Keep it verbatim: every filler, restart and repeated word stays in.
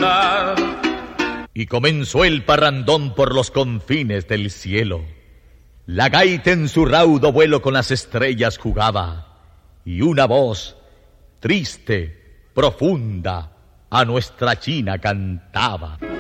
cantar. Y comenzó el parrandón por los confines del cielo. La gaita en su raudo vuelo con las estrellas jugaba, y una voz triste, profunda, a nuestra China cantaba.